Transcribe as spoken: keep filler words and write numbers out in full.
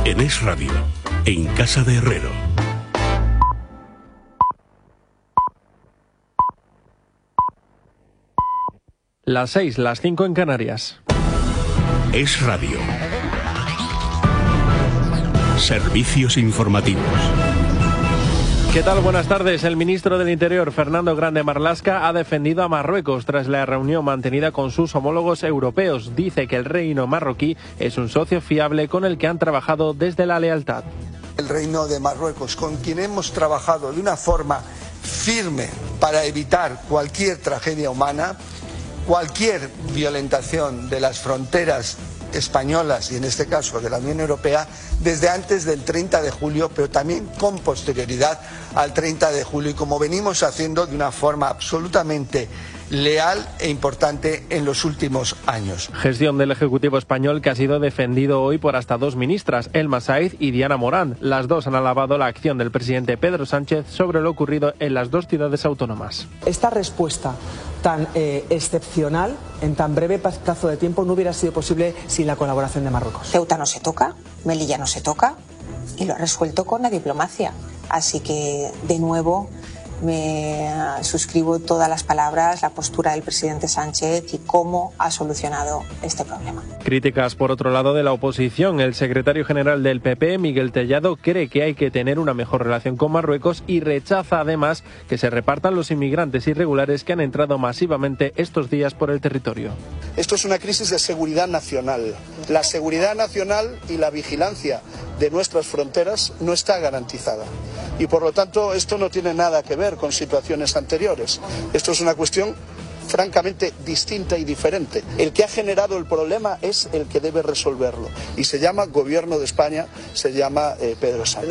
En Es Radio, en Casa de Herrero. Las seis, las cinco en Canarias. Es Radio. Servicios informativos. ¿Qué tal? Buenas tardes. El ministro del Interior, Fernando Grande Marlaska, ha defendido a Marruecos tras la reunión mantenida con sus homólogos europeos. Dice que el reino marroquí es un socio fiable con el que han trabajado desde la lealtad. El reino de Marruecos, con quien hemos trabajado de una forma firme para evitar cualquier tragedia humana, cualquier violentación de las fronteras españolas y en este caso de la Unión Europea desde antes del treinta de julio, pero también con posterioridad al treinta de julio y como venimos haciendo de una forma absolutamente leal e importante en los últimos años. Gestión del Ejecutivo español que ha sido defendido hoy por hasta dos ministras, Elma Saíz y Diana Morán. Las dos han alabado la acción del presidente Pedro Sánchez sobre lo ocurrido en las dos ciudades autónomas. Esta respuesta tan eh, excepcional en tan breve plazo de tiempo no hubiera sido posible sin la colaboración de Marruecos. Ceuta no se toca, Melilla no se toca y lo ha resuelto con la diplomacia. Así que, de nuevo, me suscribo todas las palabras, la postura del presidente Sánchez y cómo ha solucionado este problema. Críticas, por otro lado, de la oposición. El secretario general del P P, Miguel Tellado, cree que hay que tener una mejor relación con Marruecos y rechaza además que se repartan los inmigrantes irregulares que han entrado masivamente estos días por el territorio. Esto es una crisis de seguridad nacional. La seguridad nacional y la vigilancia de nuestras fronteras no está garantizada. Y por lo tanto esto no tiene nada que ver con situaciones anteriores. Esto es una cuestión francamente distinta y diferente. El que ha generado el problema es el que debe resolverlo. Y se llama Gobierno de España, se llama eh, Pedro Sánchez.